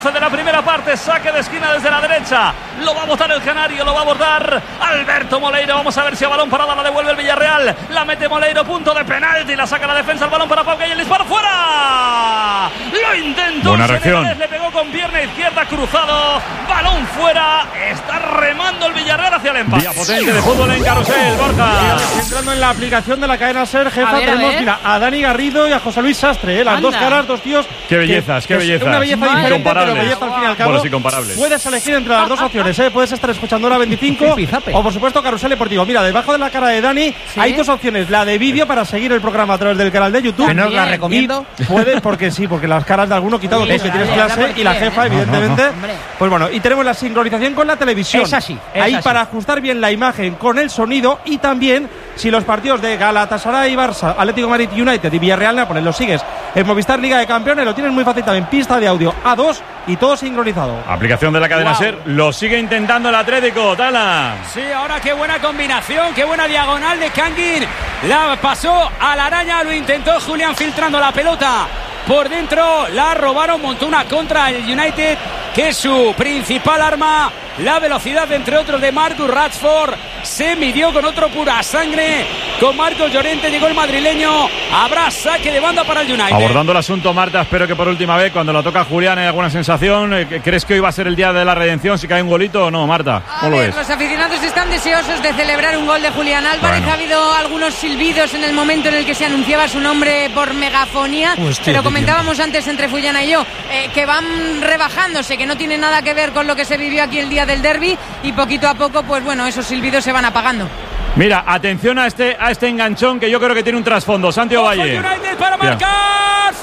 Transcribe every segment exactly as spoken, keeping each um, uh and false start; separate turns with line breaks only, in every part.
de la primera parte, saque de esquina desde la derecha, lo va a botar el canario, lo va a botar Alberto Moleiro. Vamos a ver si a balón parada la devuelve el Villarreal, la mete Moleiro, punto de penalti, la saca la defensa, el balón para Pau, y el disparo fuera, lo intentó,
buena reacción,
le pegó con pierna izquierda, cruzado, balón fuera, está remando el Villarreal hacia el empate.
Día potente de fútbol en Carrusel, Borja.
Entrando en la aplicación de la cadena SER, jefa,
a ver,
tenemos
a
mira, a Dani Garrido y a José Luis Sastre, ¿eh? las
Anda.
dos caras, dos tíos.
Qué bellezas,
que,
qué bellezas.
Una belleza
Madre.
diferente,
Incomparables.
pero belleza al fin y al cabo.
Bueno, sí, comparables.
Puedes elegir entre las dos opciones, ¿eh? Puedes estar escuchando la veinticinco o, por supuesto, Carrusel Deportivo. Mira, debajo de la cara de Dani ¿sí? hay dos opciones. La de vídeo para seguir el programa a través del canal de YouTube.
Que
no
os la recomiendo.
Puedes, porque sí, porque las caras de alguno quitado tú, que tienes clase, y la jefa, evidentemente. Pues bueno, y tenemos la sincronización con la televisión.
Es así. Es
Ahí
así.
para ajustar bien la imagen con el sonido, y también si los partidos de Galatasaray, Barça, Atlético de Madrid, United y Villarreal, Nápoles, los sigues en Movistar Liga de Campeones, lo tienes muy fácil también. Pista de audio A dos y todo sincronizado.
Aplicación de la cadena
Wow.
SER, lo sigue intentando el Atlético, Tala.
Sí, ahora qué buena combinación, qué buena diagonal de Kangin. La pasó a la araña, lo intentó Julián filtrando la pelota por dentro, la robaron, montó una contra el United, que es su principal arma, la velocidad, entre otros, de Marcus Rashford. Se midió con otro pura sangre, con Marcos Llorente, llegó el madrileño, habrá saque de banda para el United.
Abordando el asunto, Marta, espero que por última vez, cuando la toca Julián, hay alguna sensación. ¿Crees que hoy va a ser el día de la redención si cae un golito o no, Marta?
A
¿Cómo lo
ver,
ves?
los aficionados están deseosos de celebrar un gol de Julián Álvarez.
Bueno.
Ha habido algunos silbidos en el momento en el que se anunciaba su nombre por megafonía.
Hostia,
pero
qué
comentábamos antes entre Fullana y yo eh, que van rebajándose, que no tiene nada que ver con lo que se vivió aquí el día del derbi, y poquito a poco, pues bueno, esos silbidos se van apagando.
Mira, atención a este, a este enganchón que yo creo que tiene un trasfondo. Santiago Valle.
United para
Mira.
marcar,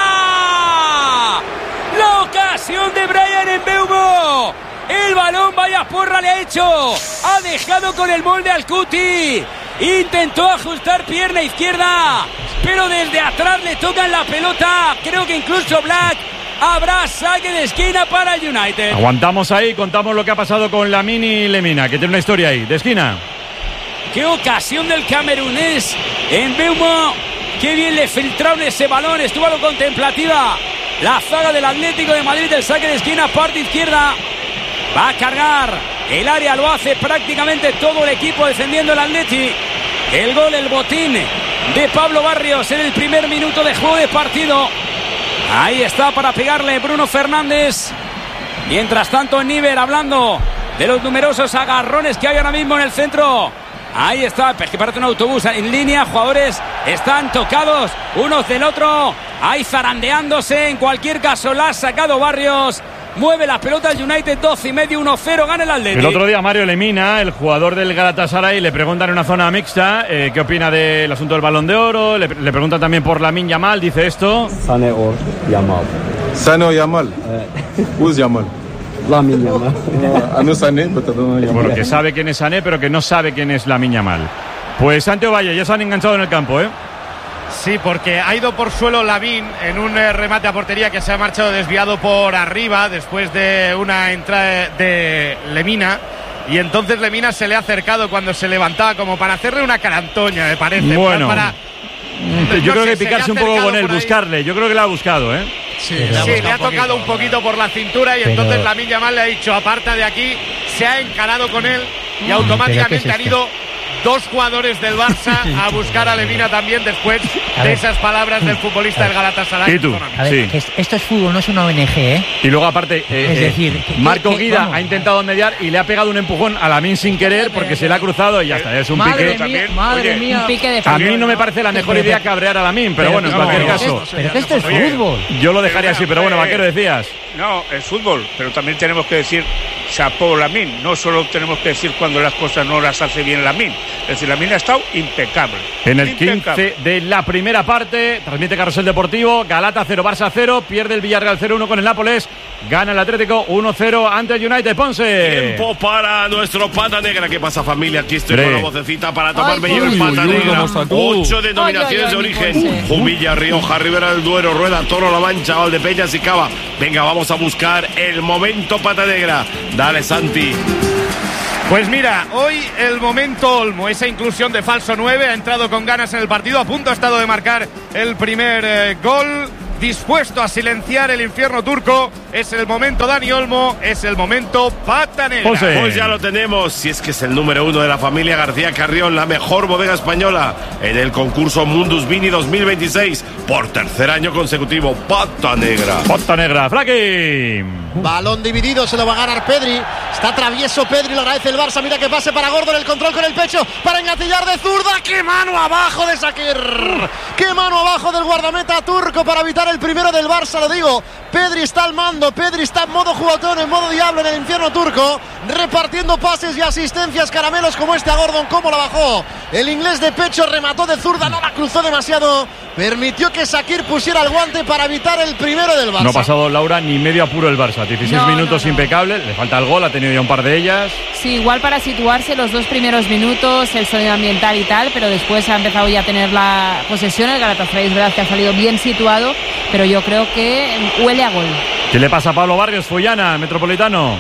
fuera. La ocasión de Brian Mbeumo. El balón, vaya porra le ha hecho. Ha dejado con el molde al Cuti. Intentó ajustar pierna izquierda, pero desde atrás le tocan la pelota. Creo que incluso Black. Habrá saque de esquina para el United.
Aguantamos ahí, contamos lo que ha pasado con Lamine y Lemina, que tiene una historia ahí, de esquina.
Qué ocasión del camerunés en Mbeumo. Qué bien le filtraron ese balón. Estuvo a lo contemplativa la zaga del Atlético de Madrid. El saque de esquina, parte izquierda. Va a cargar el área, lo hace prácticamente todo el equipo defendiendo el Atleti. El gol, el botín de Pablo Barrios en el primer minuto de juego de partido. Ahí está para pegarle Bruno Fernández. Mientras tanto, Níver hablando de los numerosos agarrones que hay ahora mismo en el centro. Ahí está, es que parece un autobús en línea. Jugadores están tocados unos del otro. Ahí zarandeándose. En cualquier caso, la ha sacado Barrios. Mueve la pelota el United, doce y medio, uno cero, gana el Atlético.
El otro día Mario Lemina, el jugador del Galatasaray, le preguntan en una zona mixta eh, qué opina del asunto del Balón de Oro. Le, le preguntan también por Lamine Yamal, dice esto.
Sané o Yamal.
Sané o Yamal. Who's Yamal?
Lamine Yamal.
I know Sané, but I don't know Yamal.
Bueno, que sabe quién es Sané, pero que no sabe quién es Lamine Yamal. Pues Santiago Valle, ya se han enganchado en el campo, ¿eh?
Sí, porque ha ido por suelo Lamine en un eh, remate a portería que se ha marchado desviado por arriba después de una entrada de Lemina. Y entonces Lemina se le ha acercado cuando se levantaba como para hacerle una carantoña, me parece.
Bueno,
para,
yo
no
creo
sé,
que
se
picarse un
le ha
poco con
acercado
él,
por ahí.
buscarle. Yo creo que le ha buscado, ¿eh?
Sí, sí, le ha tocado un poquito por la cintura y
Pero...
entonces Lamine Yamal le ha dicho, aparta de aquí, se ha encarado con él y automáticamente
es
han ido dos jugadores del Barça a buscar a Lemina también después
A
de
ver.
esas palabras del futbolista del Galatasaray.
¿Y tú?
A ver,
Sí.
que es- esto es fútbol, no es una O N G, ¿eh?
Y luego aparte, eh,
Es
eh,
decir, que-
Marco
que-
Guida
vamos.
ha intentado mediar y le ha pegado un empujón a Lamine sin querer porque se le ha cruzado y ya está. Es un
Madre
pique.
mía, madre mía. Un pique de
A mí no me parece la mejor idea cabrear a Lamine, pero bueno, en
no,
cualquier
pero-
caso,
Pero que esto es
Oye,
fútbol.
yo lo dejaría así. Pero bueno, Vaquero, decías.
No, es fútbol, pero también tenemos que decir chapó Lamine. No solo tenemos que decir cuando las cosas no las hace bien Lamine. Es decir, Lamine ha estado impecable.
En el
Impecable.
quince de la primera parte, transmite Carrusel Deportivo, Galata cero, Barça cero, pierde el Villarreal cero uno con el Nápoles, gana el Atlético uno cero ante el United. Ponce.
Tiempo para nuestro Pata Negra. ¿Qué pasa, familia? Aquí estoy
Hombre.
con la vocecita para taparme
Ay,
yo el
uy,
Pata
uy, uy,
Negra.
¿cómo estás tú?
Ocho denominaciones
Ay, ay,
de
ay,
origen.
Ponce.
Jumilla, Rioja, Ribera del Duero, Rueda, Toro, La Mancha, Valdepeñas y Cava. Venga, vamos a buscar el momento Pata Negra. Dale, Santi.
Pues mira, hoy el momento Olmo, esa inclusión de falso nueve, ha entrado con ganas en el partido, a punto ha estado de marcar el primer eh, gol. dispuesto a silenciar el infierno turco. Es el momento Dani Olmo, es el momento Pata Negra.
José. Pues ya lo tenemos, si es que es el número uno de la familia García Carrión, la mejor bodega española en el concurso Mundus Vini dos mil veintiséis, por tercer año consecutivo. Pata Negra.
Pata Negra, Flaqui.
Balón dividido, se lo va a ganar Pedri. Está travieso Pedri, lo agradece el Barça. Mira que pase para Gordon, el control con el pecho para engatillar de zurda. ¡Qué mano abajo de Shakir! ¡Qué mano abajo del guardameta turco para evitar el primero del Barça! Lo digo, Pedri está al mando, Pedri está en modo juguetón, en modo diablo en el infierno turco, repartiendo pases y asistencias, caramelos como este a Gordon. ¿Cómo la bajó? El inglés de pecho remató de zurda, no la cruzó demasiado, permitió que Shakir pusiera el guante para evitar el primero del Barça.
No ha pasado, Laura, ni medio apuro el Barça. dieciséis
no,
minutos
no, no.
impecables, le falta el gol, ha tenido ya un par de ellas.
Sí, igual para situarse los dos primeros minutos, el sonido ambiental y tal, pero después ha empezado ya a tener la posesión. El Galatasaray es verdad que ha salido bien situado, pero yo creo que huele a gol.
¿Qué le pasa a Pablo Barrios, Follana, Metropolitano?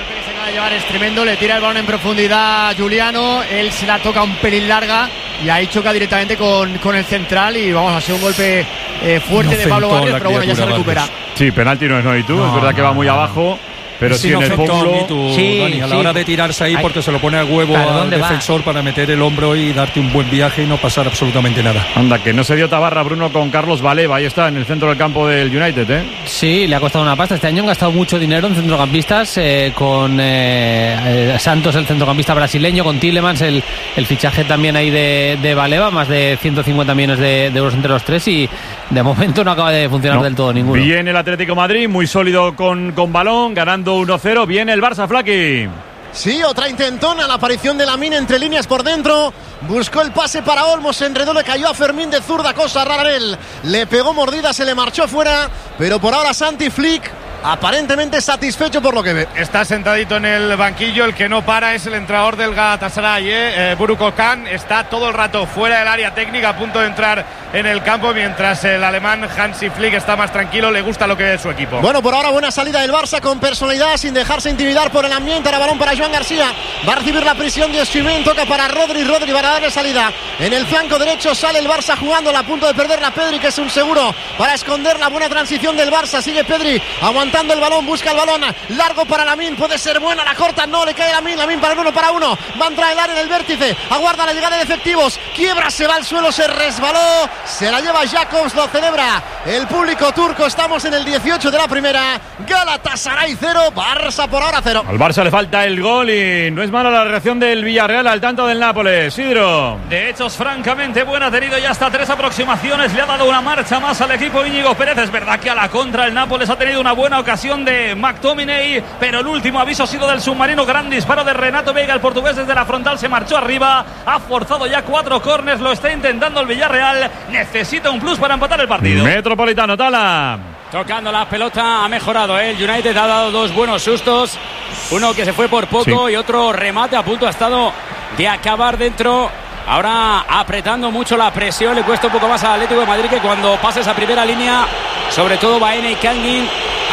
De llevar es tremendo, le tira el balón en profundidad a Juliano, él se la toca un pelín larga y ahí choca directamente con, con el central y vamos a hacer un golpe eh, fuerte de Pablo Barrios, pero bueno, ya se recupera.
Sí, penalti no es no y tú,
no,
es verdad que va muy
no,
abajo. Pero
sí,
sí en el pómulo.
Sí, Dani, a la
sí.
hora de tirarse ahí,
Ay.
porque se lo pone a huevo
Claro,
al
¿dónde
defensor
va?
para meter el hombro y darte un buen viaje y no pasar absolutamente nada.
Anda, que no se dio tabarra Bruno con Carlos Baleba. Ahí está, en el centro del campo del United, ¿eh?
Sí, le ha costado una pasta. Este año han gastado mucho dinero en centrocampistas, eh, con eh, eh, Santos, el centrocampista brasileño, con Tielemans, el, el fichaje también ahí de, de Baleba, más de ciento cincuenta millones de, de euros entre los tres, y de momento no acaba de funcionar
No.
del todo ninguno.
Viene el Atlético Madrid, muy sólido con, con balón, ganando uno cero. Viene el Barça, Flaqui.
Sí, otra intentona, la aparición de Lamine entre líneas por dentro. Buscó el pase para Olmo, se enredó, le cayó a Fermín de zurda, cosa rara en él. Le pegó mordida, se le marchó fuera. Pero por ahora Santi Flick aparentemente satisfecho por lo que ve.
Está sentadito en el banquillo, el que no para es el entrenador del Galatasaray, ¿eh? Eh, Buruk Okan está todo el rato fuera del área técnica, a punto de entrar en el campo, mientras el alemán Hansi Flick está más tranquilo, le gusta lo que ve su equipo.
Bueno, por ahora buena salida del Barça con personalidad, sin dejarse intimidar por el ambiente. Ahora balón para Joan García, va a recibir la prisión de Osimhen, toca para Rodri, Rodri para darle salida. En el flanco derecho sale el Barça jugando, a punto de perder la Pedri, que es un seguro para esconder la buena transición del Barça. Sigue Pedri aguantando el balón, busca el balón largo para Lamine, puede ser buena, la corta, no, le cae Lamine, Lamine para el uno para uno, va a entrar el área en el vértice, aguarda la llegada de efectivos, quiebra, se va al suelo, se resbaló, se la lleva Jacobs, lo celebra el público turco. Estamos en el dieciocho de la primera, Galatasaray cero, Barça por ahora cero.
Al Barça le falta el gol y no es mala la reacción del Villarreal al tanto del Nápoles. Sidro.
De hecho, es francamente buena, ha tenido ya hasta tres aproximaciones, le ha dado una marcha más al equipo Íñigo Pérez. Es verdad que a la contra el Nápoles ha tenido una buena ocasión de McTominay, pero el último aviso ha sido del submarino. Gran disparo de Renato Veiga, el portugués desde la frontal se marchó arriba, ha forzado ya cuatro córners, lo está intentando el Villarreal, necesita un plus para empatar el partido.
Metropolitano, Tala.
Tocando la pelota, ha mejorado, ¿eh? El United ha dado dos buenos sustos, uno que se fue por poco
Sí.
y otro remate a punto ha estado de acabar dentro. Ahora apretando mucho la presión, le cuesta un poco más al Atlético de Madrid, que cuando pasa esa primera línea, sobre todo Baena y Kangin,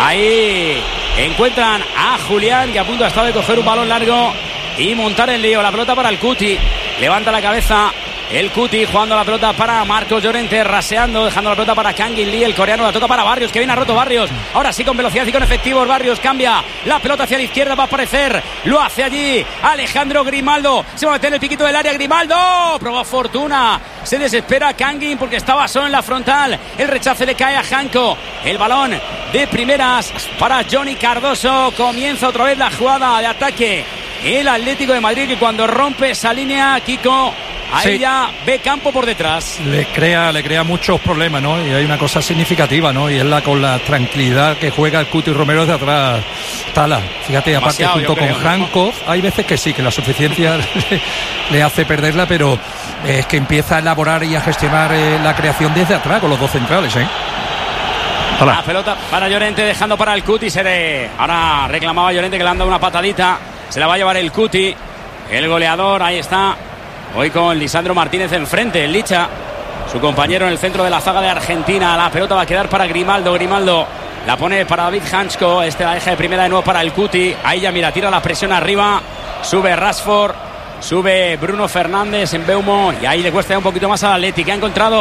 ahí encuentran a Julián, que a punto ha estado de coger un balón largo y montar el lío. La pelota para el Cuti, levanta la cabeza el Cuti, jugando la pelota para Marcos Llorente, raseando, dejando la pelota para Kangin Lee, el coreano, la toca para Barrios, que viene a roto Barrios, ahora sí con velocidad y con efectivos. Barrios cambia la pelota hacia la izquierda, va a aparecer, lo hace allí Alejandro Grimaldo, se va a meter en el piquito del área, Grimaldo, probó fortuna, se desespera Kangin porque estaba solo en la frontal, el rechace le cae a Janko, el balón de primeras para Johnny Cardoso, comienza otra vez la jugada de ataque el Atlético de Madrid, que cuando rompe esa línea, Kiko, ahí
Sí.
ya ve campo por detrás.
Le crea, le crea muchos problemas, ¿no? Y hay una cosa significativa, ¿no? Y es la con la tranquilidad que juega el Cuti Romero de atrás. Tala, fíjate, aparte
Demasiado,
junto
yo
con
creo, ¿no?
Jankov, hay veces que sí, que la suficiencia le, le hace perderla, pero es que empieza a elaborar y a gestionar eh, la creación desde atrás con los dos centrales, ¿eh?
Tala.
La pelota para Llorente, dejando para el Cuti. Se le... Ahora reclamaba Llorente que le han dado una patadita. Se la va a llevar el Cuti, el goleador. Ahí está, hoy con Lisandro Martínez enfrente, el Licha, su compañero en el centro de la zaga de Argentina. La pelota va a quedar para Grimaldo. Grimaldo la pone para David Hansko. Este la deja de primera de nuevo para el Cuti. Ahí ya mira, tira la presión arriba. Sube Rashford, sube Bruno Fernández en Beumo. Y ahí le cuesta ya un poquito más al Atleti, que ha encontrado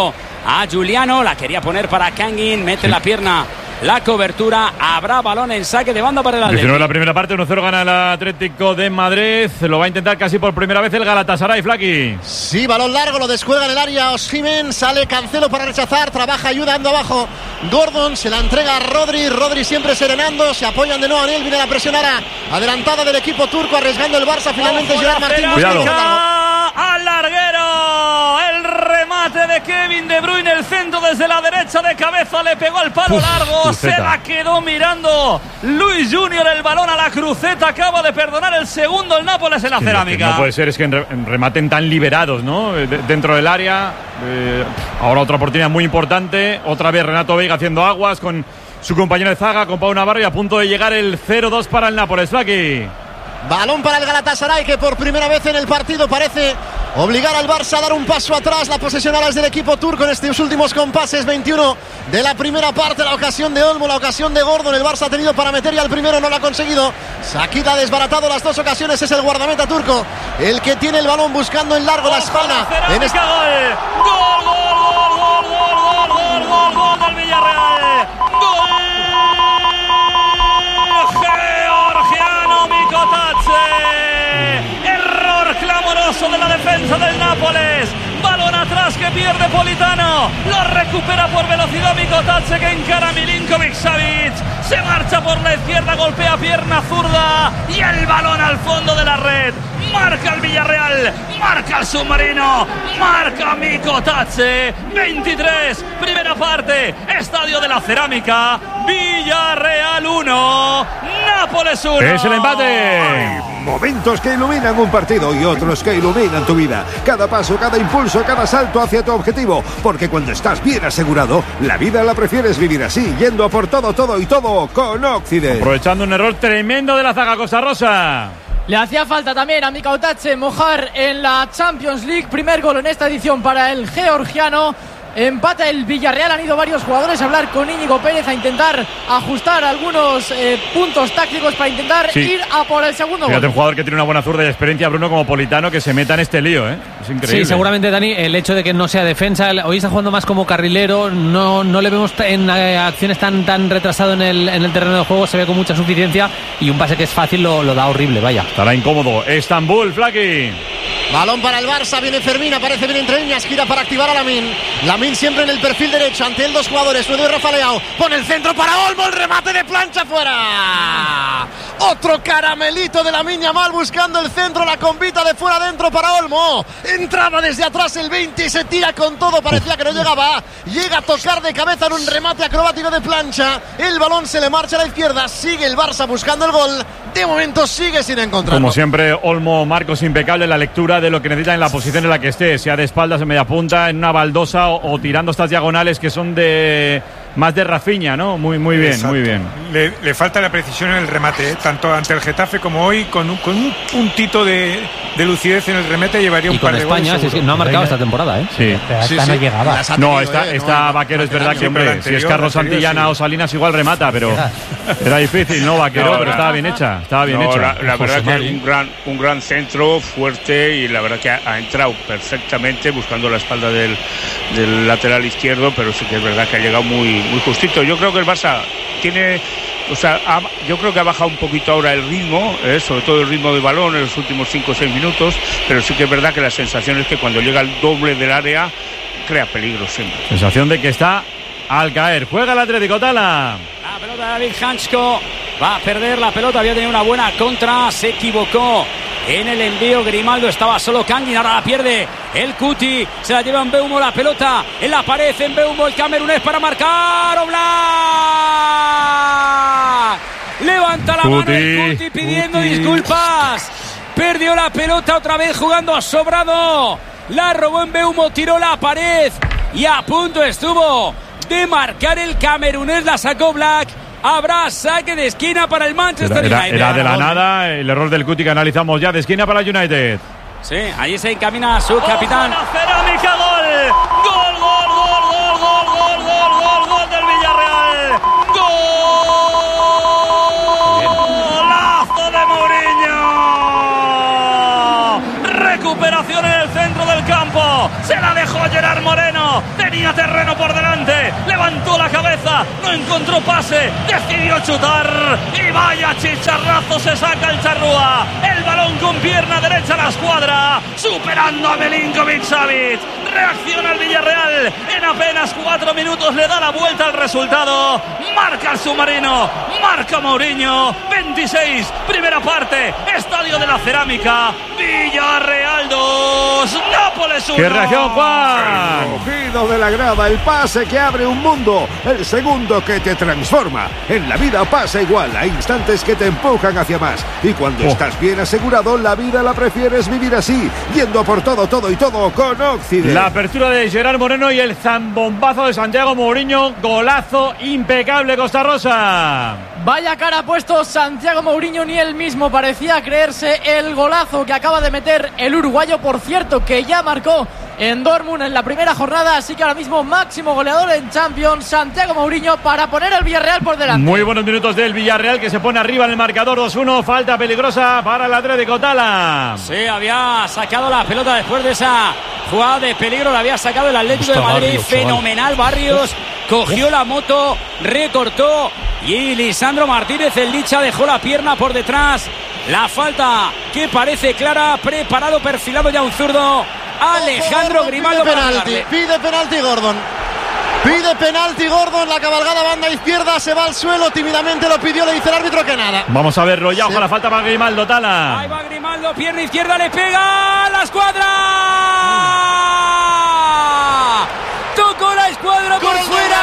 a Giuliano, la quería poner para Kangin, mete sí. la pierna, la cobertura, habrá balón en saque de banda para el Atlético.
diecinueve la primera parte, uno cero gana el Atlético de Madrid, lo va a intentar casi por primera vez el Galatasaray, Flaki.
Sí, balón largo, lo descuelga en el área Osimhen, sale Cancelo para rechazar, trabaja ayudando abajo Gordon, se la entrega a Rodri, Rodri siempre serenando, se apoyan de nuevo en él, viene la presión ahora adelantada del equipo turco, arriesgando el Barça, finalmente Gerard Martín.
Cuidado.
Al larguero, el remate de Kevin De Bruyne, el centro desde la derecha de cabeza, le pegó al palo Uf, largo, cruceta. Se la quedó mirando Luis Junior, el balón a la cruceta, acaba de perdonar el segundo el Nápoles en la sí, cerámica.
No puede ser, es que rematen tan liberados, ¿no? De, dentro del área, eh, ahora otra oportunidad muy importante, otra vez Renato Veiga haciendo aguas con su compañero de zaga, con Pau Navarro, y a punto de llegar el cero dos para el Nápoles, Flaki.
Balón para el Galatasaray, que por primera vez en el partido parece obligar al Barça a dar un paso atrás. La posesión ahora es del equipo turco en estos últimos compases. veintiuno de la primera parte, la ocasión de Olmo, la ocasión de Gordon. El Barça ha tenido para meter y al primero no lo ha conseguido. Sakir ha desbaratado las dos ocasiones, es el guardameta turco el que tiene el balón buscando en largo la espalda.
En este... gol, gol, gol, gol, gol, gol, gol, gol del Villarreal. Gol georgiano, Mikotadze. Error clamoroso de la defensa del Nápoles. Balón atrás que pierde Politano. Lo recupera por velocidad Mikotadze, que encara a Milinkovic-Savic. Se marcha por la izquierda, golpea pierna zurda y el balón al fondo de la red. Marca el Villarreal, marca el submarino, marca Mikotadze. veintitrés, primera parte, Estadio de la Cerámica. Villarreal uno, Nápoles uno.
Es el empate.
Hay momentos que iluminan un partido y otros que iluminan tu vida. Cada paso, cada impulso, cada salto hacia tu objetivo. Porque cuando estás bien asegurado, la vida la prefieres vivir así, yendo a por todo, todo y todo con Occident.
Aprovechando un error tremendo de la zaga costarrosa.
Le hacía falta también a Mikotadze mojar en la Champions League. Primer gol en esta edición para el georgiano. Empata el Villarreal, han ido varios jugadores a hablar con Íñigo Pérez, a intentar ajustar algunos eh, puntos tácticos para intentar sí. ir a por el segundo
Fíjate,
gol.
Un jugador que tiene una buena zurda y experiencia, Bruno, como Politano, que se meta en este lío, ¿eh? Es increíble.
Sí, seguramente, Dani, el hecho de que no sea defensa, hoy está jugando más como carrilero, no, no le vemos en eh, acciones tan, tan retrasado en el, en el terreno de juego, se ve con mucha suficiencia y un pase que es fácil lo, lo da horrible, vaya.
Estará incómodo. Estambul, Flaki.
Balón para el Barça, viene Fermín, aparece bien entre líneas, gira para activar a Lamine. Lamine siempre en el perfil derecho, ante él dos jugadores, Nuevo y Rafa Leao. Pone el centro para Olmo, el remate de plancha fuera. Otro caramelito de Lamine Yamal buscando el centro, la convita de fuera adentro para Olmo. Entraba desde atrás el veinte y se tira con todo, parecía que no llegaba. Llega a tocar de cabeza en un remate acrobático de plancha. El balón se le marcha a la izquierda, sigue el Barça buscando el gol. De momento sigue sin encontrarlo.
Como siempre, Olmo, Marcos, impecable en la lectura de lo que necesita en la posición en la que esté, sea de espaldas, en media punta, en una baldosa o, o tirando estas diagonales que son de más de Rafinha, ¿no? Muy, muy bien,
Exacto.
muy bien.
Le, le falta la precisión en el remate, ¿eh? Tanto ante el Getafe como hoy, con un, con un puntito de, de lucidez en el remate llevaría un
y con
par de
España,
goles.
Sí, sí, no ha marcado esta temporada, ¿eh?
Sí.
Pero esta
sí,
no
sí.
llegaba.
No, esta, esta Vaquero es verdad que, hombre, si es Carlos Santillana sí. o Salinas igual remata, pero era difícil, ¿no, Vaquero?
No,
pero
la,
estaba bien hecha, estaba bien
no,
hecha.
La, la verdad que es un gran, un gran centro, fuerte, y la verdad que ha, ha entrado perfectamente buscando la espalda del, del lateral izquierdo, pero sí que es verdad que ha llegado muy, muy justito. Yo creo que el Barça tiene, o sea, ha, yo creo que ha bajado un poquito ahora el ritmo, eh, sobre todo el ritmo de balón en los últimos cinco o seis minutos, pero sí que es verdad que la sensación es que cuando llega al doble del área crea peligro siempre.
Sensación de que está al caer. Juega el Atlético, Tala.
La pelota de David Hansko va a perder la pelota, había tenido una buena contra, se equivocó en el envío, Grimaldo, estaba solo Kangin, ahora la pierde el Cuti, se la lleva Mbeumo, la pelota en la pared, Mbeumo, el camerunés para marcar, Oblak, levanta la
Cuti,
mano el Cuti pidiendo Cuti. disculpas, perdió la pelota otra vez jugando a sobrado, la robó Mbeumo, tiró la pared y a punto estuvo de marcar el camerunés, la sacó Black. Habrá saque de esquina para el Manchester
era,
United.
Era de la nada el error del Cuti que analizamos ya, de esquina para el United.
Sí, allí se encamina su capitán.
¡Ojo, la cerámica, gol! ¡Gol, gol, gol, gol, gol, gol, gol, gol, gol del Villarreal! ¡Golazo de Mourinho! Recuperación en el centro del campo. Se la dejó Gerard Moreno. Tenía terreno por delante. Levantó la cabeza. No encontró pase. Decidió chutar. Y vaya chicharrazo se saca el charrúa. El balón con pierna derecha a la escuadra. Superando a Milinkovic-Savic. Reacciona el Villarreal. En apenas cuatro minutos le da la vuelta al resultado. Marca el submarino. Marca Mourinho. veintiséis. Primera parte. Estadio de la Cerámica. Villarreal dos. Nápoles uno.
¡Qué reacción, Juan!
El cogido de la grada, el pase que abre un mundo, el segundo que te transforma. En la vida pasa igual, hay instantes que te empujan hacia más. Y cuando oh. estás bien asegurado, la vida la prefieres vivir así, yendo a por todo, todo y todo con Occident.
La apertura de Gerard Moreno y el zambombazo de Santiago Mourinho. Golazo impecable, Costa Rosa.
Vaya cara ha puesto Santiago Mourinho, ni él mismo parecía creerse el golazo que acaba de meter el uruguayo, por cierto, que ya marcó en Dortmund en la primera jornada, así que ahora mismo máximo goleador en Champions, Santiago Mourinho, para poner el Villarreal por delante.
Muy buenos minutos del Villarreal, que se pone arriba en el marcador dos uno, falta peligrosa para el Atlético. Tala.
Sí, había sacado la pelota después de esa jugada de peligro, la había sacado el Atlético de Madrid, Barrios, fenomenal Barrios, cogió la moto, recortó y Lisandro Martínez, el Licha, dejó la pierna por detrás. La falta que parece clara, preparado, perfilado ya un zurdo. Alejandro Grimaldo.
Pide penalti, pide penalti Gordon. Pide penalti Gordon, la cabalgada banda izquierda, se va al suelo, tímidamente lo pidió, le dice el árbitro que nada.
Vamos a verlo ya, ojalá falta para Grimaldo, Tala.
Ahí va Grimaldo, pierna izquierda, le pega a la escuadra. Tocó la escuadra por fuera.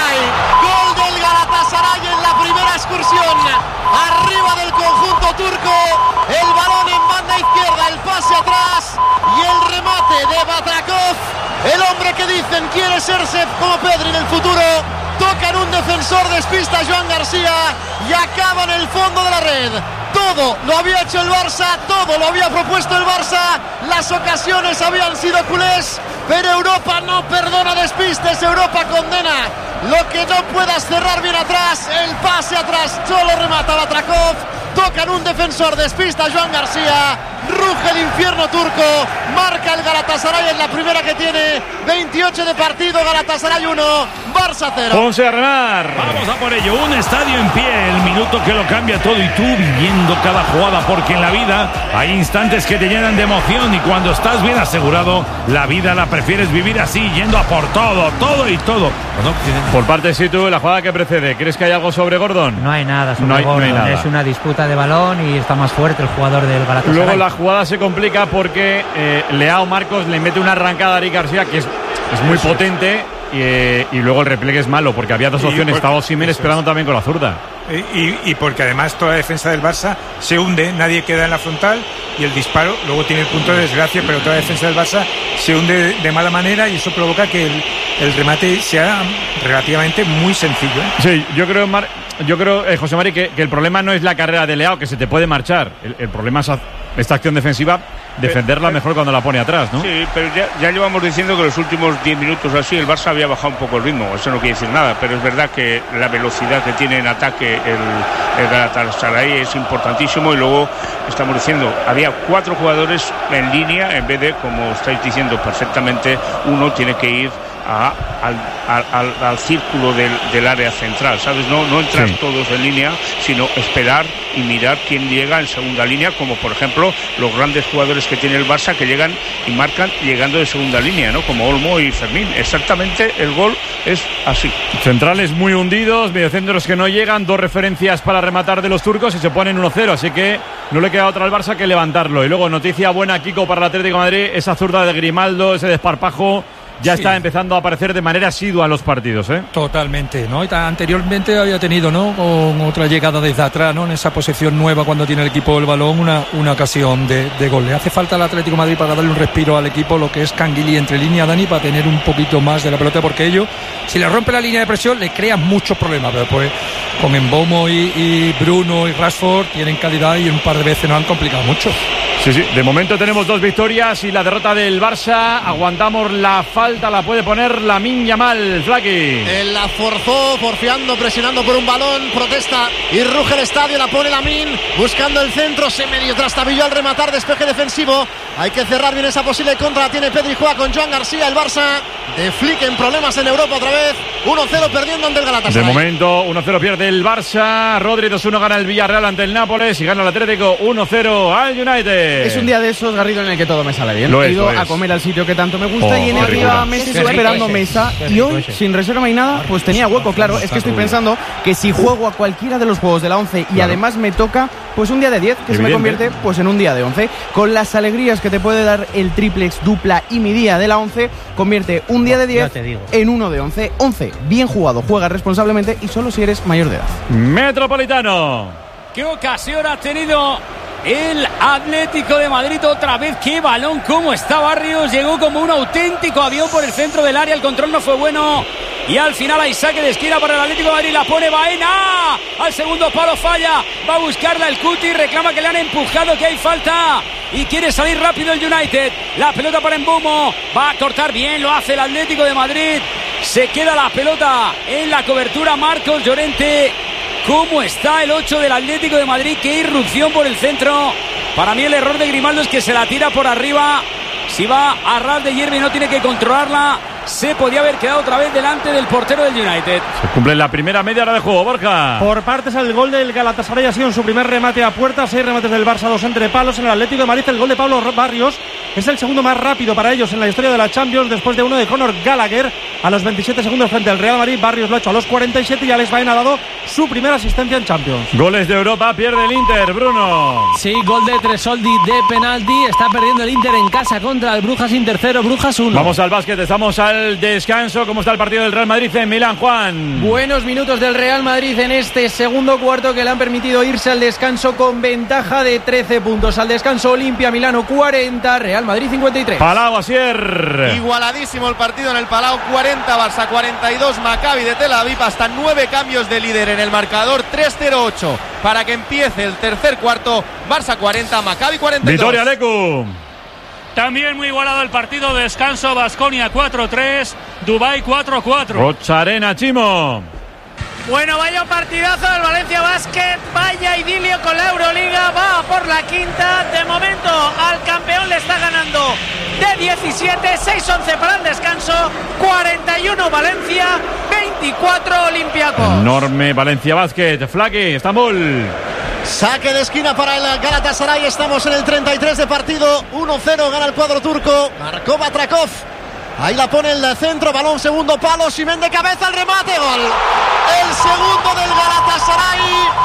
Gol del Galatasaray en la primera excursión. Arriba del conjunto turco, el balón en banda izquierda, el pase atrás y el remate de Batakov. El hombre que dicen quiere serse como Pedri en el futuro. Toca en un defensor, despista a Joan García y acaba en el fondo de la red. Todo lo había hecho el Barça, todo lo había propuesto el Barça. Las ocasiones habían sido culés, pero Europa no perdona despistes, Europa condena lo que no puedas cerrar bien atrás. El pase atrás, solo remata Batakov. Toca en un defensor, despista a Joan García. Ruge el infierno turco. Marca el Galatasaray en la primera que tiene. veintiocho de partido, Galatasaray uno, Barça cero.
Ponce a remar.
Vamos a por ello. Un estadio en pie, el minuto que lo cambia todo y tú viviendo cada jugada, porque en la vida hay instantes que te llenan de emoción y cuando estás bien asegurado, la vida la prefieres vivir así, yendo a por todo, todo y todo.
¿No? Por parte de Situ, la jugada que precede, ¿crees que hay algo sobre Gordon?
No hay nada sobre
no hay,
Gordon,
no hay nada.
Es una disputa de balón y está más fuerte el jugador del Galatasaray.
Luego la jugada se complica porque eh, Leao Marcos le mete una arrancada a Eric García que es, es muy potente y, eh, y luego el repliegue es malo porque había dos opciones, estaba Osimhen esperando también con la zurda.
Y, y porque además toda la defensa del Barça se hunde, nadie queda en la frontal y el disparo luego tiene el punto de desgracia, pero toda la defensa del Barça se hunde de, de mala manera y eso provoca que el, el remate sea relativamente muy sencillo, ¿eh?
Sí, yo creo, Mar, yo creo eh, José Mari, que, que el problema no es la carrera de Leao, que se te puede marchar. El, el problema es esta acción defensiva, defenderla mejor cuando la pone atrás, ¿no?
Sí, pero ya, ya llevamos diciendo que los últimos diez minutos así el Barça había bajado un poco el ritmo. Eso no quiere decir nada, pero es verdad que la velocidad que tiene en ataque el, el Galatasaray es importantísimo y luego estamos diciendo, había cuatro jugadores en línea en vez de, como estáis diciendo perfectamente, uno tiene que ir A, al, al, al círculo del, del área central, ¿sabes? No, no entrar sí. todos en línea, sino esperar y mirar quién llega en segunda línea, como por ejemplo los grandes jugadores que tiene el Barça que llegan y marcan llegando de segunda línea, ¿no? Como Olmo y Fermín. Exactamente, el gol es así.
Centrales muy hundidos, mediocentros que no llegan, dos referencias para rematar de los turcos y se ponen uno cero, así que no le queda otra al Barça que levantarlo. Y luego noticia buena, Kiko, para el Atlético de Madrid, esa zurda de Grimaldo, ese desparpajo. Ya sí. Está empezando a aparecer de manera asidua en los partidos, ¿eh?
Totalmente, ¿no? Y anteriormente había tenido, ¿no? Con otra llegada desde atrás, ¿no? En esa posesión nueva cuando tiene el equipo el balón, una, una ocasión de, de gol. Le hace falta al Atlético de Madrid para darle un respiro al equipo, lo que es Canguilí entre línea, Dani, para tener un poquito más de la pelota, porque ellos, si le rompe la línea de presión, le crean muchos problemas. Pero después, con Mbeumo y, y Bruno y Rashford, tienen calidad y un par de veces nos han complicado mucho.
Sí, sí, de momento tenemos dos victorias y la derrota del Barça. Aguantamos la falta, la puede poner Lamine Yamal, Flaky.
Él la forzó, porfiando, presionando por un balón, protesta y ruge el estadio, la pone Lamine, buscando el centro, se medio trastabilló al rematar, despeje defensivo Hay que cerrar bien esa posible contra. Tiene Pedri, juega con Joan García. El Barça de Flick en problemas en Europa otra vez. uno cero perdiendo ante el Galatasaray.
De momento uno cero pierde el Barça. Rodri dos uno gana el Villarreal ante el Nápoles y gana el Atlético uno cero al United.
Es un día de esos, Garrido, en el que todo me sale bien.
Lo
He
es,
ido
lo
a
es.
comer al sitio que tanto me gusta
Oh,
y en
qué
el
rico.
meses
Qué rico
esperando
ese.
mesa.
Qué
Y
rico
hoy,
ese.
sin reserva ni nada, pues tenía hueco, claro. Es que estoy pensando que si juego a cualquiera de los juegos de la once y
Claro.
además me toca, pues un día de diez, que se me
Evidente.
convierte pues en un día de once. Con las alegrías que te puede dar el triplex, dupla y mi día de la once, convierte un día de
Ya
diez
te digo.
en uno de once. once, bien jugado, juega responsablemente y solo si eres mayor de edad.
Metropolitano.
¿Qué ocasión ha tenido el Atlético de Madrid otra vez? ¡Qué balón! ¿Cómo está Barrios? Llegó como un auténtico avión por el centro del área. El control no fue bueno. Y al final hay saque de esquina para el Atlético de Madrid. La pone Baena. Al segundo palo falla. Va a buscarla el Cuti. Reclama que le han empujado, que hay falta. Y quiere salir rápido el United. La pelota para Mbeumo. Va a cortar bien. Lo hace el Atlético de Madrid. Se queda la pelota en la cobertura. Marcos Llorente. ¿Cómo está el ocho del Atlético de Madrid? ¡Qué irrupción por el centro! Para mí el error de Grimaldo es que se la tira por arriba. Si va a ras de hierba y no tiene que controlarla, se podía haber quedado otra vez delante del portero del United.
Se cumple la primera media hora de juego, Borja.
Por partes, el gol del Galatasaray ha sido en su primer remate a puerta. Seis remates del Barça, dos entre palos. En el Atlético de Madrid, el gol de Pablo Barrios es el segundo más rápido para ellos en la historia de la Champions, después de uno de Conor Gallagher a los veintisiete segundos frente al Real Madrid. Barrios lo ha hecho a los cuarenta y siete y Alex Baena ha dado su primera asistencia en Champions.
Goles de Europa, pierde el Inter, Bruno.
Sí, gol de Tresoldi de penalti. Está perdiendo el Inter en casa contra el Brujas. Inter cero, Brujas uno.
Vamos al básquet, estamos al descanso. ¿Cómo está el partido del Real Madrid en Milán, Juan?
Buenos minutos del Real Madrid en este segundo cuarto que le han permitido irse al descanso con ventaja de trece puntos. Al descanso, Olimpia Milano cuarenta, Real Madrid cincuenta y tres.
Palau, Asier.
Igualadísimo el partido en el Palau, cuarenta Barça, cuarenta y dos Maccabi de Tel Aviv, hasta nueve cambios de líder en el marcador, tres cero ocho para que empiece el tercer cuarto. Barça cuarenta, Maccabi cuarenta y dos.
Vitoria, Lecu.
También muy igualado el partido. Descanso, Baskonia cuatro tres, Dubái cuatro cuatro.
Rocha Arena, Chimo.
Bueno, vaya partidazo del Valencia Basket, vaya idilio con la Euroliga, va por la quinta, de momento al campeón le está ganando de diecisiete, seis once para el descanso, cuarenta y uno Valencia, veinticuatro Olympiacos.
Enorme Valencia Basket, Flaque, Estambul.
Saque de esquina para el Galatasaray, estamos en el treinta y tres de partido, uno cero gana el cuadro turco, marcó Batrakov. Ahí la pone el centro, balón segundo palo, Simen de cabeza, el remate, gol. El segundo del Galatasaray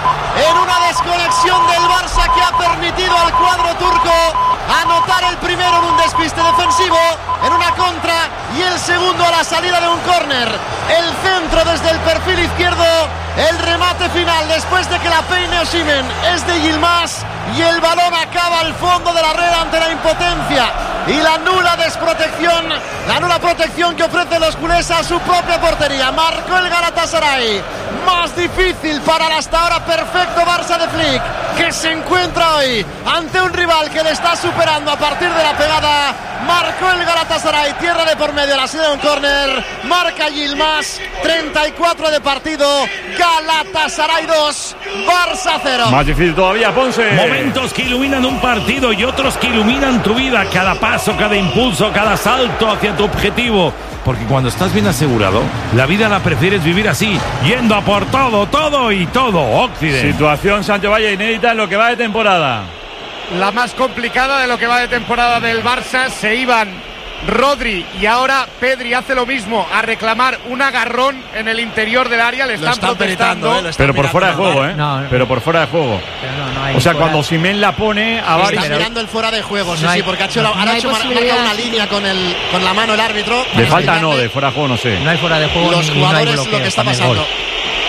en una desconexión del Barça que ha permitido al cuadro turco anotar el primero en un despiste defensivo, en una contra, y el segundo a la salida de un córner. El centro desde el perfil izquierdo, el remate final después de que la peine Osimhen es de Yilmaz y el balón acaba al fondo de la red ante la impotencia y la nula desprotección, la nula protección que ofrecen los culés a su propia portería. Marcó el Galatasaray. Más difícil para el hasta ahora perfecto Barça de Flick, que se encuentra hoy ante un rival que le está superando a partir de la pegada. Marcó el Galatasaray, tierra de por medio, la salida de un córner. Marca Yilmaz, treinta y cuatro de partido. Galatasaray dos, Barça cero.
Más difícil todavía, Ponce.
Momentos que iluminan un partido y otros que iluminan tu vida. Cada paso, cada impulso, cada salto hacia tu objetivo. Porque cuando estás bien asegurado, la vida la prefieres vivir así, yendo a por todo, todo y todo. Occidente.
Situación Sancho Valle inédita en lo que va de temporada.
La más complicada de lo que va de temporada del Barça. Se iban Rodri y ahora Pedri hace lo mismo, a reclamar un agarrón en el interior del área. Le están,
están
protestando.
peritando, eh,
Pero por fuera de juego, ¿eh?
No, no.
Pero por fuera de juego.
No, no hay
O sea,
fuera.
cuando Simen la pone a varios.
Está mirando el fuera de juego, sí,
No hay-
sí, porque ha hecho, la-
no
ahora ha
hay
hecho mar-
posibilidad.
marca una línea con, el, con la mano el árbitro.
De
para
falta no,
explicarle
de fuera de juego no sé.
No hay fuera de juego
los
ni, ni no hay
jugadores
bloqueo,
lo que está
también
pasando.
gol.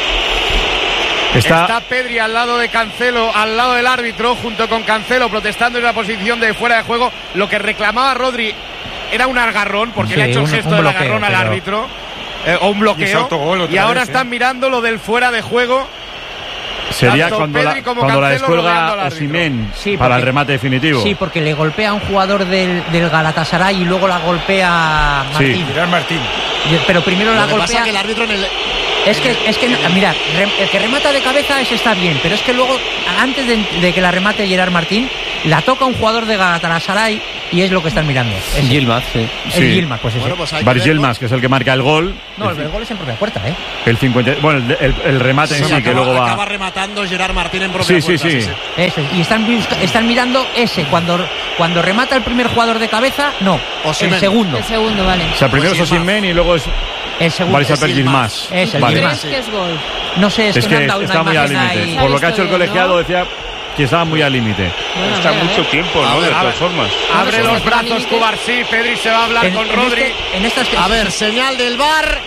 Está,
Está Pedri al lado de Cancelo, al lado del árbitro, junto con Cancelo protestando en la posición de fuera de juego. Lo que reclamaba Rodri era un agarrón, porque
Sí,
le ha hecho el
un-
gesto
un
del
bloqueo,
agarrón al
pero-
árbitro, eh, o un
Y ese
bloqueo.
autogol otra
Y ahora
vez, ¿eh?
están mirando lo del fuera de juego.
sería
tanto
cuando
Pedri
la,
como
cuando la
Cancelo rodeando
descuelga
al árbitro.
Osimhen
Sí,
para
porque-
el remate definitivo.
Sí, porque le golpea a un jugador del, del Galatasaray y luego la golpea Martín.
Sí.
Gerard Martín.
Y- Pero primero la
Lo que pasa
golpea.
es que el árbitro en el,
Es que, es que, mira, el que remata de cabeza ese está bien, pero es que luego, antes de, de que la remate Gerard Martín, la toca un jugador de Galatasaray y es lo que están mirando.
Yilmaz, sí.
El
Sí.
Yilmaz, pues ese.
Bueno, pues hay que
Bar
verlo.
Yilmaz, que es el que marca el gol.
No, el, el gol es en propia puerta, ¿eh?
El cincuenta, bueno, el, el- el remate en sí,
acaba,
que luego va.
acaba rematando Gerard Martín en propia
Sí, sí,
puerta,
sí.
Ese. Y están, busca- están mirando ese. Cuando, cuando remata el primer jugador de cabeza, no.
Osimhen.
El segundo.
El segundo, vale.
O sea, primero es
Pues Yilmaz.
Osimhen y luego es
El segundo.
Baris Alper
es
Yilmaz.
Es el
Vale.
Yilmaz.
¿Crees que es gol?
No sé, es,
Es
que, me
que
han dado
está
una
muy al
imagen
límite.
ahí.
Por lo que ha hecho el
visto bien,
colegiado,
¿no?
decía que estaba muy al límite.
Bueno, a
Está
ver, a
mucho
ver.
tiempo,
A
¿no?
ver,
De
a
todas
ver.
formas.
Abre
Bueno,
los
pues,
brazos
límite.
Cubarsí. Pedri se va a hablar
En,
con
en
Rodri.
este- en estas
A ver, señal del V A R.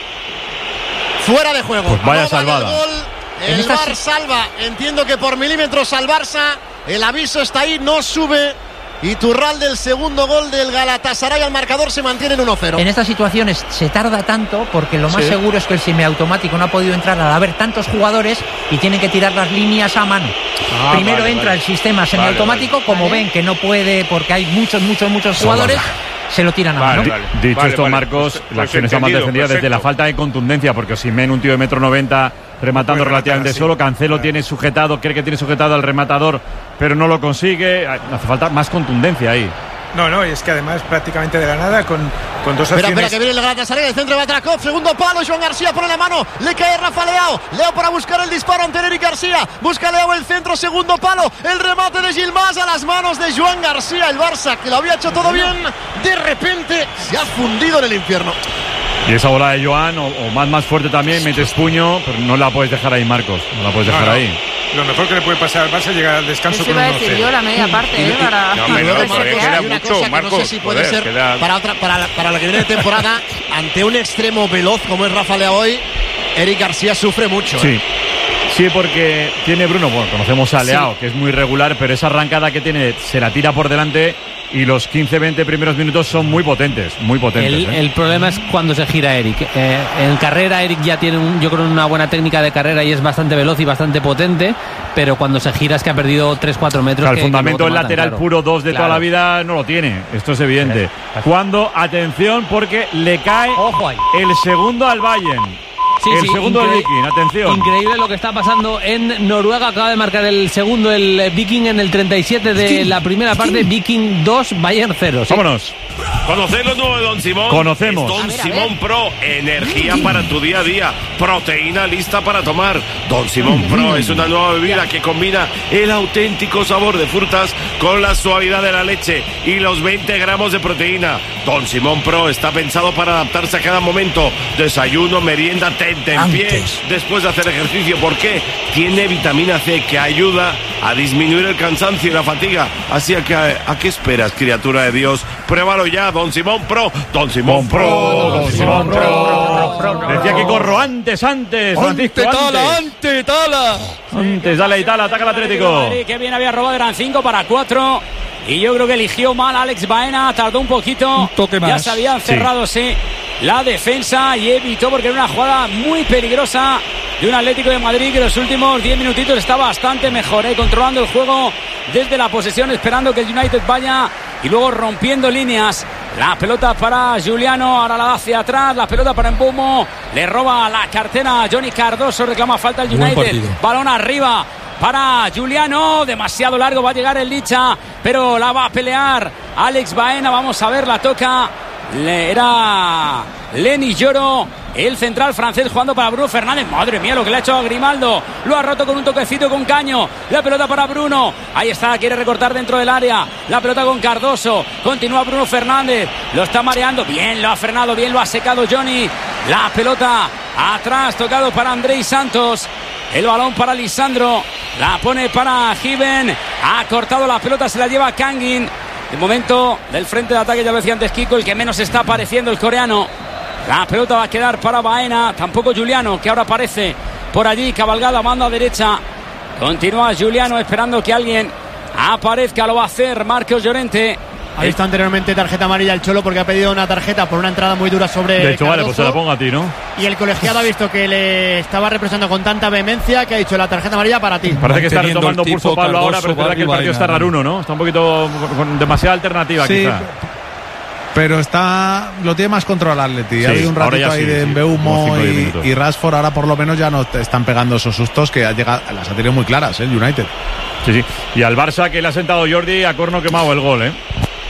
Fuera de juego.
Pues vaya
No vale
salvada.
el gol.
En
El
estas-
V A R salva. Entiendo que por milímetros al Barça. El aviso está ahí, no sube. Iturralde, el segundo gol del Galatasaray al marcador, se mantiene en uno cero.
En estas situaciones se tarda tanto porque lo más
Sí.
seguro es que el semiautomático no ha podido entrar al haber tantos jugadores y tienen que tirar las líneas a mano.
Ah,
Primero
vale,
entra
vale.
el sistema semiautomático, como
Vale.
ven que no puede porque hay muchos, muchos, muchos jugadores, se lo tiran a
Vale,
mano.
vale.
Dicho
Vale,
esto,
vale.
Marcos,
Pues-
la
pues
acción está mal
entendido,
defendida desde
perfecto.
la falta de contundencia, porque Osimhen, un tío de metro noventa, rematando
No puede
relativamente
rematar así.
solo. Cancelo tiene sujetado, cree que tiene sujetado al rematador, pero no lo consigue. Hace falta más contundencia ahí.
No, no, y es que además prácticamente de la nada, con, con dos
Espera,
acciones.
espera, que viene el Galatasaray, el centro de Batrakov, segundo palo, Joan García pone la mano, le cae Rafa Leao, Leo para buscar el disparo ante Eric García, busca Leo el centro, segundo palo, el remate de Yilmaz a las manos de Joan García, el Barça, que lo había hecho todo bien, de repente se ha fundido en el infierno.
Y esa bola de Joan, o, o más, más fuerte también, metes puño, pero no la puedes dejar ahí, Marcos. No la puedes
No,
dejar
no.
ahí.
Lo mejor que le puede pasar al Barça es llegar al descanso
Eso
con
iba a
un
decir
uno cero.
yo, la media parte, ¿eh? Para,
No, hombre, no,
para
todavía
resetear.
queda
Hay una
mucho,
cosa que no sé
Marcos,
si puede
joder,
ser
queda-
para, otra, para, la, para la que viene de temporada, ante un extremo veloz como es Rafa Leao hoy, Eric García sufre mucho. ¿eh?
Sí. Sí, porque tiene Bruno, bueno, conocemos a Leao, que es muy regular, pero esa arrancada que tiene se la tira por delante y los quince veinte primeros minutos son muy potentes, muy potentes.
El,
¿eh?
el problema es cuando se gira Eric. Eh, en carrera Eric ya tiene, un, yo creo, una buena técnica de carrera y es bastante veloz y bastante potente, pero cuando se gira es que ha perdido tres cuatro metros.
O sea, el
que- que
fundamento
luego
del
te matan,
lateral
claro.
puro dos de toda
Claro.
la vida no lo tiene, esto es evidente.
Sí.
Cuando, atención, porque le cae
Ojo ahí.
el segundo al Bayern.
Sí,
el
sí,
segundo del
increí-
Viking, atención.
Increíble lo que está pasando en Noruega. Acaba de marcar el segundo el eh, Viking en el treinta y siete de la primera parte. Viking dos, Bayern cero. Sí.
Vámonos.
¿Conocéis lo nuevo de Don Simón?
Conocemos.
Es Don
A ver, a
Simón
ver.
Pro, energía para tu día a día, proteína lista para tomar. Don Simón Pro es una nueva bebida que combina el auténtico sabor de frutas con la suavidad de la leche y los veinte gramos de proteína. Don Simón Pro está pensado para adaptarse a cada momento. Desayuno, merienda, tente en pie, después de hacer ejercicio. ¿Por qué? Tiene vitamina C que ayuda a disminuir el cansancio y la fatiga. Así que, ¿a qué esperas, criatura de Dios? Pruébalo ya, Don Simón Pro. Don Simón Pro.
Don Simón Pro. Decía que corro antes, antes, Francisco, antes.
ante Tala.
Antes, dale Itala, ataca el Atlético.
Madrid, que bien había robado, eran cinco para cuatro. Y yo creo que eligió mal a Alex Baena, tardó un poquito.
Un toque
Ya
más.
se habían
Sí.
cerrado, sí, la defensa y evitó porque era una jugada muy peligrosa de un Atlético de Madrid que en los últimos diez minutitos está bastante mejor, ¿eh? Controlando el juego desde la posesión, esperando que el United vaya y luego rompiendo líneas. La pelota para Juliano, ahora la da hacia atrás, la pelota para Embumo, le roba la cartera a Johnny Cardoso, reclama falta el
Buen
United,
partido.
balón arriba para Juliano, demasiado largo, va a llegar el Licha, pero la va a pelear Alex Baena, vamos a ver, la toca, le era Lenny Lloro, el central francés jugando para Bruno Fernández, madre mía lo que le ha hecho a Grimaldo, lo ha roto con un toquecito con Caño, la pelota para Bruno, ahí está, quiere recortar dentro del área, la pelota con Cardoso, continúa Bruno Fernández, lo está mareando, bien lo ha frenado, bien lo ha secado Johnny, la pelota atrás, tocado para Andrei Santos, el balón para Lisandro, la pone para Given, ha cortado la pelota, se la lleva Kangin. De momento, del frente de ataque, ya lo decía antes Kiko, el que menos está apareciendo, el coreano. La pelota va a quedar para Baena, tampoco Juliano, que ahora aparece por allí, cabalgada, manda a derecha. Continúa Juliano esperando que alguien aparezca, lo va a hacer Marcos Llorente.
Ha visto anteriormente tarjeta amarilla el Cholo porque ha pedido una tarjeta por una entrada muy dura sobre
De hecho, vale, pues se la
Cardoso.
pongo a ti, ¿no?
Y el colegiado ha visto que le estaba representando con tanta vehemencia que ha dicho la tarjeta amarilla para ti.
Parece que está
Manteniendo
retomando
el tipo
pulso Pablo ahora,
Cardoso,
pero es verdad que el
Barry
partido está
Baena,
raruno, ¿no? Está un poquito con, con demasiada alternativa,
Sí,
quizá.
pero está lo tiene más controlado el Atleti.
Sí,
ha habido un
ahora
ratito
ya
ahí
sí,
de
sí, como
Mbeumo
cinco o diez
y,
minutos.
y Rashford. Ahora por lo menos ya no te están pegando esos sustos que ha llegado, las ha tenido muy claras, ¿eh? el United.
Sí, sí. Y al Barça que le ha sentado Jordi a corno quemado el gol, ¿eh?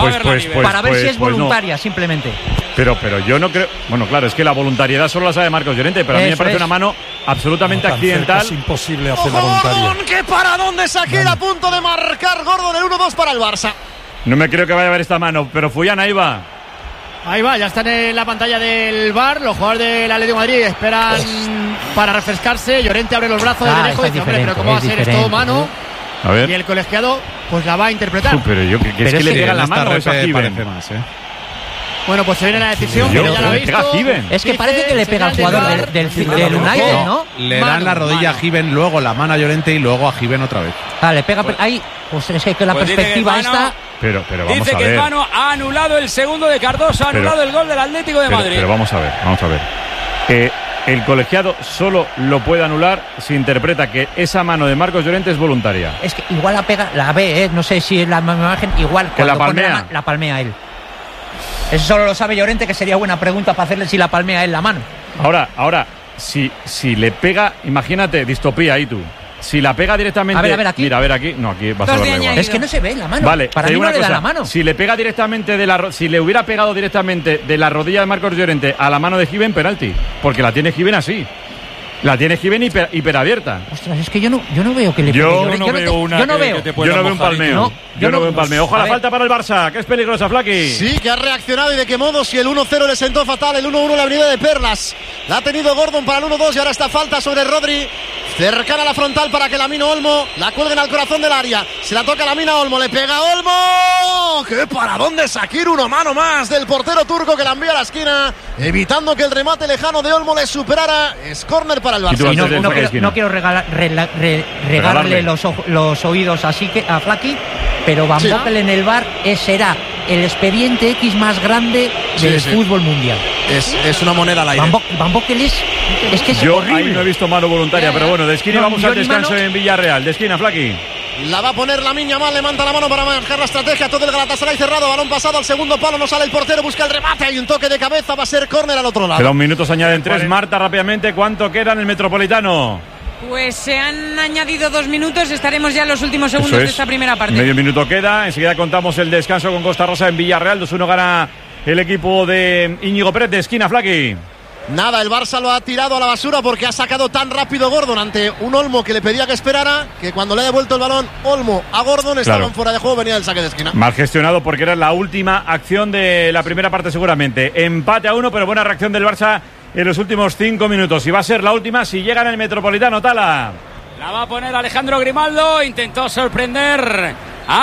Pues, pues, pues,
para ver
pues,
si es
pues
voluntaria,
no.
simplemente.
Pero, pero yo no creo. Bueno, claro, es que la voluntariedad solo la sabe Marcos Llorente, pero a mí me
Eso
parece
es.
una mano absolutamente
No, tan cerca
accidental.
es imposible hacer la
¡Ojo,
voluntaria.
Gordon! ¡Qué paradón de Shakir! A punto de marcar Gordon el uno dos para el Barça.
No me creo que vaya a ver esta mano, pero Fuyan, ahí va.
Ahí va, ya están en la pantalla del V A R. Los jugadores del Atlético de Madrid esperan para refrescarse. Llorente abre los brazos
Ah,
de lejos y
esta
dice,
es
hombre, pero ¿cómo va a ser
diferente,
esto
es
mano?
A ver.
Y el colegiado pues la va a interpretar.
Uf, pero yo que, que
Pero
es que
es
le
que
pega
en
la
esta
mano
repe
a Given.
parece más, ¿eh?
Bueno, pues se viene la decisión,
Yo
pero ya
creo
lo ha
que pega
visto.
Given.
Es que
Dice,
parece que le pega al
señal
jugador
del
del,
V A R.
del,
No,
del
no,
United,
no.
¿no?
Le
Mano,
dan la rodilla
mano.
a Given, luego la mano a Llorente y luego a Given otra vez.
Ah, le pega ahí. Pues es que la
Pues dice que
perspectiva
es mano.
esta.
Pero, pero vamos
Dice
a
que
ver.
el mano ha anulado el segundo de Cardoso, ha
Pero-
anulado el gol del Atlético de
Pero,
Madrid.
pero vamos a ver, vamos a ver. Eh, el colegiado solo lo puede anular si interpreta que esa mano de Marcos Llorente es voluntaria.
Es que igual la pega, la ve, ¿eh? No sé si es la misma imagen, igual
Que la
cuando pone
palmea.
ma- la palmea él. Eso solo lo sabe Llorente, que sería buena pregunta para hacerle si la palmea él la mano.
Ahora, ahora, si, si le pega, imagínate, distopía ahí tú. Si la pega directamente.
A ver, a ver, aquí.
Mira, a ver aquí. No, aquí vas a
Dos de
verla igual.
añadido.
Es que no se ve la mano.
Vale,
para
te
mí
digo
no
una
le da
cosa,
la mano.
Si le pega directamente de la ro- si le hubiera pegado directamente de la rodilla de Marcos Llorente a la mano de Given, penalti. Porque la tiene Given así. La tiene Given hiper, hiperabierta.
Ostras, es que yo no, yo no veo que le
Yo
pegue
no
Llorente.
veo
te-
una
yo no
que-
veo.
que te pueda Yo no veo un mojar, palmeo.
No,
Yo no veo un palmeo. Ojo a la
A ver.
falta para el Barça, que es peligrosa, Flaky.
Sí, que ha reaccionado y de qué modo. Si el uno cero le sentó fatal, el uno uno le ha venido de perlas. La ha tenido Gordon para el uno dos y ahora está falta sobre Rodri. Cercana a la frontal para que Lamine Olmo la cuelguen al corazón del área. Se la toca Lamine Olmo, le pega Olmo. ¡Qué paradón de Shakir! Una mano más del portero turco que la envía a la esquina, evitando que el remate lejano de Olmo le superara. Es córner para el
Y tú
Barça.
Y no,
antes del
no
saque de
quiero,
esquina.
no quiero regala- rela- re-
Regalarle.
regarle los, ojo- los oídos así que a Flaky, pero Van
Sí.
Bommel en el V A R es- será el expediente X más grande
Sí,
del
sí.
fútbol mundial.
Es, es una moneda al aire.
Van, Bo- Van Bommel es, es que es
Yo
horrible.
ahí no he visto mano voluntaria, pero bueno, de esquina
No,
vamos
yo
al
ni
descanso
mano.
en Villarreal. De esquina, Flaky.
La va a poner la Miña mal, levanta la mano para marcar la estrategia. Todo el Galatasaray cerrado, balón pasado al segundo palo, no sale el portero, busca el remate. Hay un toque de cabeza, va a ser córner al otro
Queda
lado.
un minuto, se añaden tres. Marta, rápidamente, ¿cuánto queda en el Metropolitano?
Pues se han añadido dos minutos, estaremos ya en los últimos
Eso
segundos de
es.
esta primera parte.
Medio minuto queda, enseguida contamos el descanso con Costa Rosa en Villarreal. dos uno gana el equipo de Íñigo Pérez. De esquina, Flaky.
Nada, el Barça lo ha tirado a la basura porque ha sacado tan rápido Gordon ante un Olmo que le pedía que esperara, que cuando le ha devuelto el balón Olmo a Gordon estaban
Claro.
fuera de juego, venía del saque de esquina.
Mal gestionado porque era la última acción de la primera parte seguramente. Empate a uno, pero buena reacción del Barça en los últimos cinco minutos. Y va a ser la última si llega en el Metropolitano, Tala.
La va a poner Alejandro Grimaldo. Intentó sorprender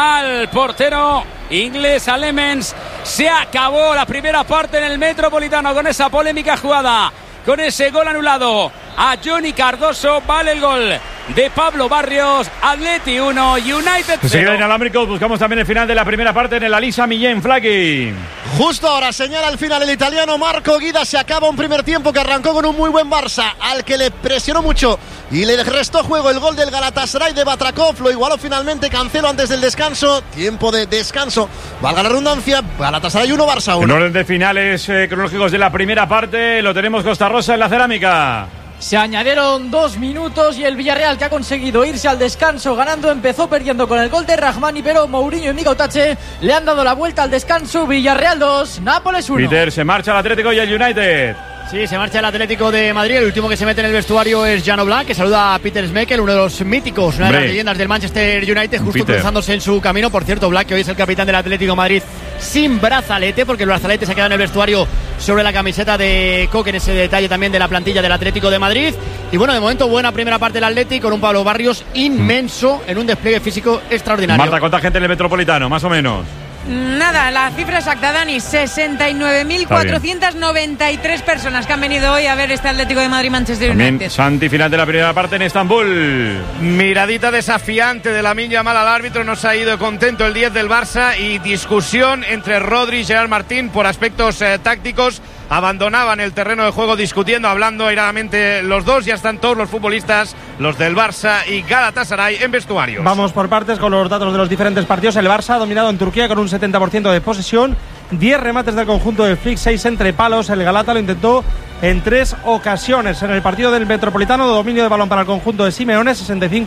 al portero inglés, a Lemens. Se acabó la primera parte en el Metropolitano con esa polémica jugada, con ese gol anulado a Johnny Cardoso. Vale el gol de Pablo Barrios. Atleti uno, United
Enseguida
cero.
inalámbricos, buscamos también el final de la primera parte en el Alisa Millén, Flaky.
Justo ahora señala al final el italiano Marco Guida. Se acaba un primer tiempo que arrancó con un muy buen Barça, al que le presionó mucho y le restó juego el gol del Galatasaray de Batrakov. Lo igualó finalmente Cancelo antes del descanso. Tiempo de descanso, valga la redundancia. Galatasaray uno, Barça
En
uno.
orden de finales eh, cronológicos de la primera parte, lo tenemos Costa Rosa en la cerámica.
Se añadieron dos minutos y el Villarreal, que ha conseguido irse al descanso ganando, empezó perdiendo con el gol de Rahmani, pero Mourinho y Mika Utache le han dado la vuelta al descanso. Villarreal dos, Nápoles uno.
Peter, se marcha el Atlético y el United.
Sí, se marcha el Atlético de Madrid. El último que se mete en el vestuario es Jan Oblak, que saluda a Peter Schmeichel, uno de los míticos, una de
Hombre.
las leyendas del Manchester United, justo
Peter.
cruzándose en su camino. Por cierto, Oblak, que hoy es el capitán del Atlético de Madrid, sin brazalete, porque el brazalete se ha quedado en el vestuario sobre la camiseta de Coque, en ese detalle también de la plantilla del Atlético de Madrid. Y bueno, de momento buena primera parte del Atlético, con un Pablo Barrios inmenso en un despliegue físico extraordinario.
Marta, ¿cuánta gente en el Metropolitano? Más o menos.
Nada, la cifra exacta, Dani, sesenta y nueve mil cuatrocientas noventa y tres personas que han venido hoy a ver este Atlético de Madrid-Manchester
También
United.
Santi, final de la primera parte en Estambul.
Miradita desafiante de Lamine Yamal al árbitro, no se ha ido contento el diez del Barça, y discusión entre Rodri y Gerard Martín por aspectos eh, tácticos. Abandonaban el terreno de juego discutiendo, hablando airadamente los dos. Ya están todos los futbolistas, los del Barça y Galatasaray, en vestuarios.
Vamos por partes con los datos de los diferentes partidos. El Barça ha dominado en Turquía con un setenta por ciento de posesión, diez remates del conjunto del Flick, seis entre palos. El Galata lo intentó en tres ocasiones. En el partido del Metropolitano, dominio de balón para el conjunto de Simeone, sesenta y cinco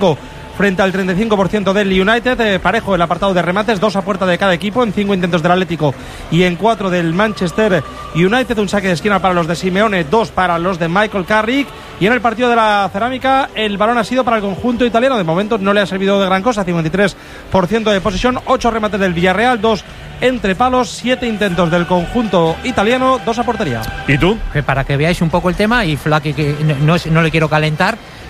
frente al treinta y cinco por ciento del United. Eh, parejo el apartado de remates, dos a puerta de cada equipo, en cinco intentos del Atlético y en cuatro del Manchester United. Un saque de esquina para los de Simeone, dos para los de Michael Carrick. Y en el partido de la Cerámica, el balón ha sido para el conjunto italiano. De momento no le ha servido de gran cosa, cincuenta y tres por ciento de posesión, ocho remates del Villarreal, dos entre palos, siete intentos del conjunto italiano, dos a portería.
¿Y tú?
Para que veáis un poco el tema, y Flaky, que no, no, no le quiero calentar,